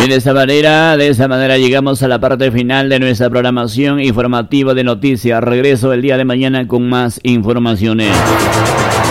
Y de esa manera llegamos a la parte final de nuestra programación informativa de noticias. Regreso el día de mañana con más informaciones.